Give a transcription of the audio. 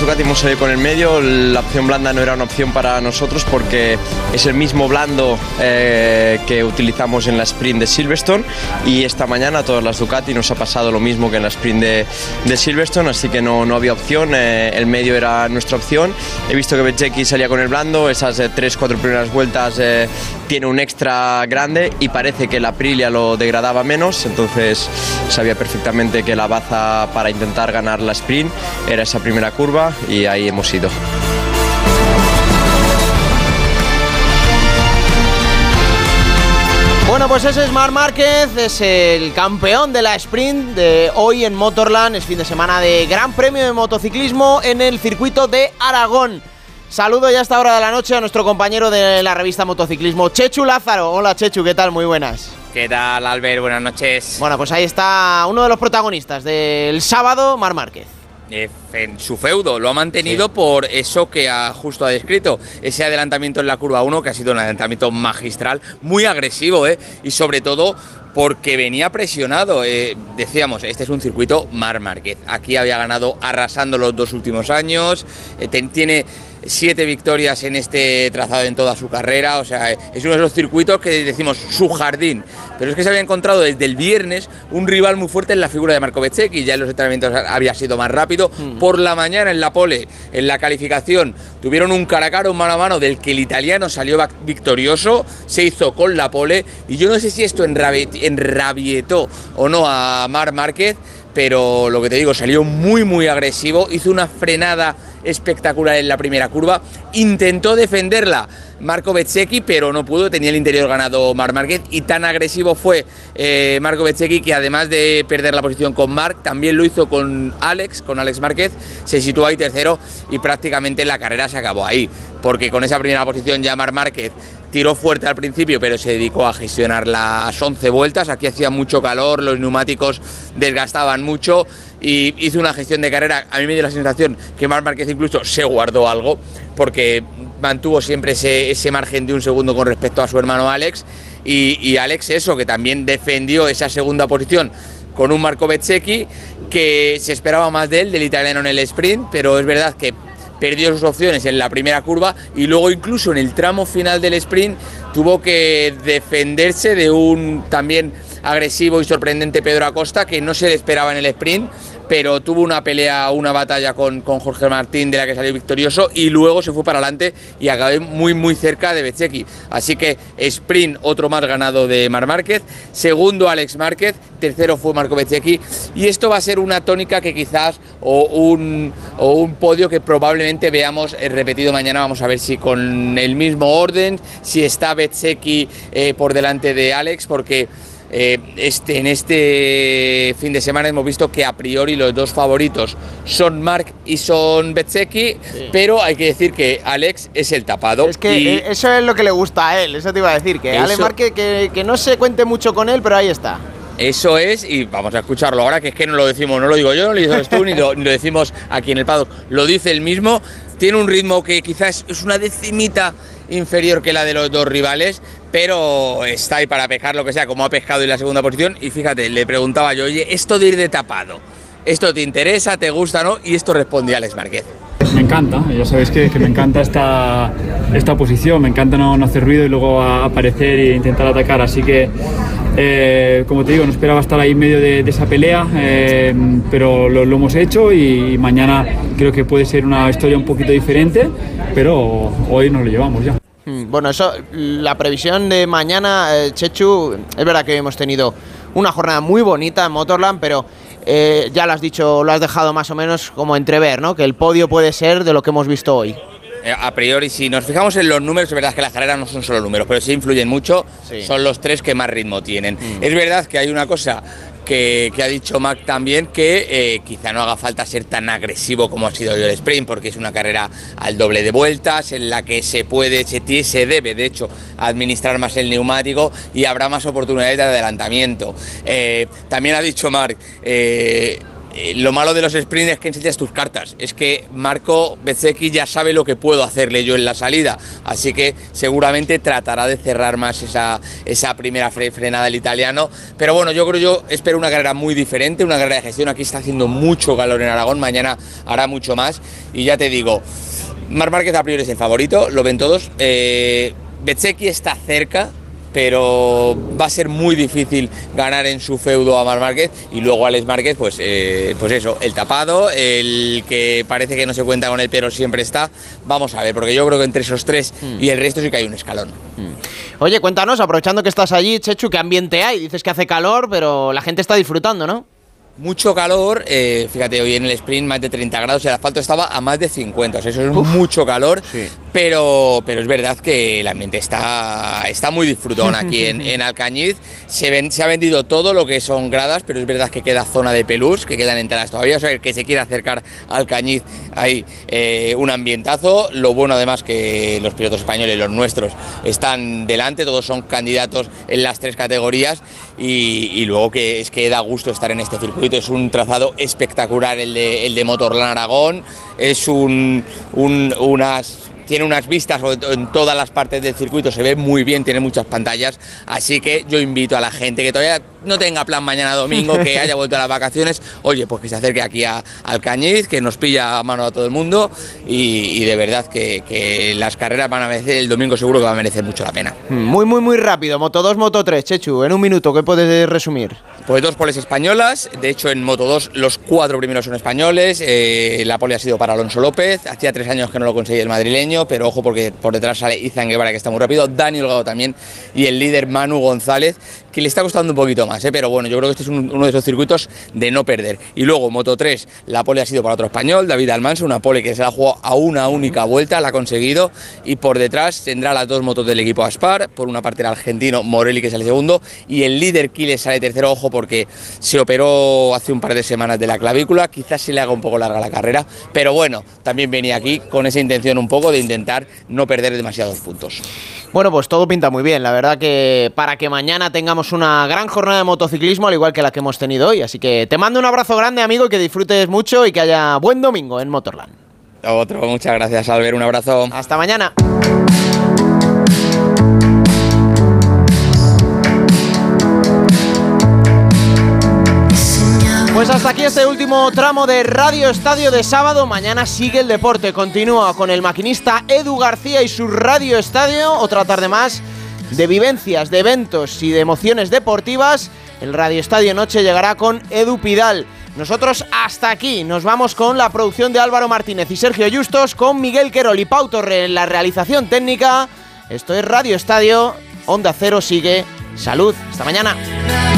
Ducati hemos salido con el medio. La opción blanda no era una opción para nosotros porque es el mismo blando que utilizamos en la sprint de Silverstone, y esta mañana a todas las Ducati nos ha pasado lo mismo que en la sprint de Silverstone, así que no había opción. El medio era nuestra opción. He visto que Bezzecchi salía con el blando, esas 3-4 primeras vueltas tiene un extra grande y parece que la Aprilia lo degradaba menos, entonces sabía perfectamente que la baza para intentar ganar la sprint era esa primera curva y ahí hemos ido. Bueno, pues ese es Marc Márquez, es el campeón de la sprint de hoy en Motorland. Es fin de semana de Gran Premio de Motociclismo en el circuito de Aragón. Saludo ya a esta hora de la noche a nuestro compañero de la revista Motociclismo, Chechu Lázaro. Hola Chechu, ¿qué tal? Muy buenas. ¿Qué tal, Albert? Buenas noches. Bueno, pues ahí está uno de los protagonistas del sábado, Marc Márquez. En su feudo lo ha mantenido por eso que justo ha descrito, ese adelantamiento en la curva 1, que ha sido un adelantamiento magistral, muy agresivo, y sobre todo porque venía presionado. Decíamos, este es un circuito Marc Márquez, aquí había ganado arrasando los 2 últimos años, tiene 7 victorias en este trazado en toda su carrera, o sea, es uno de esos circuitos que decimos su jardín, pero es que se había encontrado desde el viernes un rival muy fuerte en la figura de Marco Bezzecchi. Ya en los entrenamientos había sido más rápido, por la mañana en la pole, en la calificación, tuvieron un cara a cara, un mano a mano, del que el italiano salió victorioso, se hizo con la pole, y yo no sé si esto enrabietó o no a Marc Márquez, pero lo que te digo, salió muy agresivo, hizo una frenada espectacular en la primera curva, intentó defenderla Marco Bezzecchi, pero no pudo, tenía el interior ganado Marc Márquez, y tan agresivo fue Marco Bezzecchi que además de perder la posición con Marc, también lo hizo con Alex Márquez, se situó ahí tercero y prácticamente la carrera se acabó ahí, porque con esa primera posición ya Marc Márquez tiró fuerte al principio, pero se dedicó a gestionar las 11 vueltas, aquí hacía mucho calor, los neumáticos desgastaban mucho, y hizo una gestión de carrera. A mí me dio la sensación que Marc Márquez incluso se guardó algo, porque mantuvo siempre ese margen de un segundo con respecto a su hermano Alex, y Alex eso, que también defendió esa segunda posición con un Marco Bezzecchi que se esperaba más de él, del italiano en el sprint, pero es verdad que perdió sus opciones en la primera curva, y luego incluso en el tramo final del sprint tuvo que defenderse de un también agresivo y sorprendente Pedro Acosta, que no se le esperaba en el sprint, pero tuvo una pelea, una batalla con Jorge Martín, de la que salió victorioso, y luego se fue para adelante y acabó muy cerca de Bezzecchi. Así que sprint, otro más ganado de Marc Márquez, segundo Alex Márquez, tercero fue Marco Bezzecchi, y esto va a ser una tónica que quizás, o un podio que probablemente veamos repetido mañana. Vamos a ver si con el mismo orden, si está Bezzecchi por delante de Alex, porque en este fin de semana hemos visto que a priori los dos favoritos son Marc y son Bezzecchi, pero hay que decir que Alex es el tapado. Es que eso es lo que le gusta a él, eso te iba a decir, que Alex Márquez, que no se cuente mucho con él, pero ahí está. Eso es, y vamos a escucharlo ahora, que es que no lo decimos, no lo digo yo, no lo dices tú, ni lo decimos aquí en el paddock, lo dice él mismo. Tiene un ritmo que quizás es una decimita inferior que la de los dos rivales, pero está ahí para pescar lo que sea, como ha pescado en la segunda posición. Y fíjate, le preguntaba yo, oye, esto de ir de tapado, ¿esto te interesa, te gusta, no? Y esto respondía Alex Márquez. Me encanta, ya sabéis que me encanta esta posición, me encanta no hacer ruido y luego aparecer e intentar atacar, así que como te digo, no esperaba estar ahí en medio de esa pelea, pero lo hemos hecho, y mañana creo que puede ser una historia un poquito diferente, pero hoy nos lo llevamos ya. Bueno, eso, la previsión de mañana, Chechu, es verdad que hemos tenido una jornada muy bonita en Motorland, pero ya lo has dicho, lo has dejado más o menos como entrever, ¿no? Que el podio puede ser de lo que hemos visto hoy. A priori, si nos fijamos en los números, es verdad que las carreras no son solo números, pero sí influyen mucho, sí. Son los 3 que más ritmo tienen. Es verdad que hay una cosa que ha dicho Mac también, que quizá no haga falta ser tan agresivo como ha sido el sprint, porque es una carrera al doble de vueltas, en la que se debe, de hecho, administrar más el neumático y habrá más oportunidades de adelantamiento. También ha dicho Marc, lo malo de los sprints es que enseñas tus cartas. Es que Marco Bezzecchi ya sabe lo que puedo hacerle yo en la salida, así que seguramente tratará de cerrar más esa primera frenada del italiano. Pero bueno, yo espero una carrera muy diferente, una carrera de gestión. Aquí está haciendo mucho calor en Aragón, mañana hará mucho más. Y ya te digo, Marc Márquez a priori es el favorito, lo ven todos. Bezzecchi está cerca, pero va a ser muy difícil ganar en su feudo a Marc Márquez. Y luego Alex Márquez, pues eso, el tapado, el que parece que no se cuenta con él, pero siempre está. Vamos a ver, porque yo creo que entre esos tres y el resto sí que hay un escalón. Oye, cuéntanos, aprovechando que estás allí, Chechu, ¿qué ambiente hay? Dices que hace calor, pero la gente está disfrutando, ¿no? Mucho calor, fíjate, hoy en el sprint más de 30 grados, el asfalto estaba a más de 50, o sea, eso es mucho calor, sí. pero es verdad que el ambiente está muy disfrutón aquí en Alcañiz. Se ha vendido todo lo que son gradas, pero es verdad que queda zona de pelús, que quedan entradas todavía, o sea, el que se quiera acercar a Alcañiz hay un ambientazo. Lo bueno además que los pilotos españoles, los nuestros, están delante, todos son candidatos en las 3 categorías y luego que es que da gusto estar en este circuito. Es un trazado espectacular el de Motorland Aragón, es tiene unas vistas en todas las partes del circuito, se ve muy bien, tiene muchas pantallas, así que yo invito a la gente que todavía no tenga plan mañana domingo, que haya vuelto a las vacaciones, oye, pues que se acerque aquí a Alcañiz, que nos pilla a mano a todo el mundo y de verdad que las carreras van a merecer, el domingo seguro que va a merecer mucho la pena. Muy rápido, Moto 2, Moto 3, Chechu, en un minuto, ¿qué puedes resumir? Pues 2 poles españolas, de hecho en Moto 2 los 4 primeros son españoles, la pole ha sido para Alonso López, hacía 3 años que no lo conseguía el madrileño, pero ojo porque por detrás sale Izan Guevara, que está muy rápido, Dani Holgado también, y el líder Manu González, que le está costando un poquito más, pero bueno, yo creo que este es uno de esos circuitos de no perder. Y luego Moto 3, la pole ha sido para otro español, David Almanso, una pole que se la jugó a una única vuelta, la ha conseguido, y por detrás tendrá las 2 motos del equipo Aspar, por una parte el argentino Morelli, que sale segundo, y el líder Quiles sale tercero, ojo porque se operó hace un par de semanas de la clavícula, quizás se le haga un poco larga la carrera, pero bueno, también venía aquí con esa intención un poco de intentar no perder demasiados puntos. Bueno, pues todo pinta muy bien, la verdad que para que mañana tengamos una gran jornada de motociclismo, al igual que la que hemos tenido hoy, así que te mando un abrazo grande, amigo, y que disfrutes mucho y que haya buen domingo en Motorland. Otro, muchas gracias, Albert, un abrazo. Hasta mañana. Pues hasta aquí este último tramo de Radio Estadio de sábado. Mañana sigue el deporte, continúa con el maquinista Edu García y su Radio Estadio. Otra tarde más de vivencias, de eventos y de emociones deportivas. El Radio Estadio Noche llegará con Edu Pidal. Nosotros hasta aquí, nos vamos con la producción de Álvaro Martínez y Sergio Justos, con Miguel Querol y Pau Torre en la realización técnica. Esto es Radio Estadio, Onda Cero sigue. Salud, hasta mañana.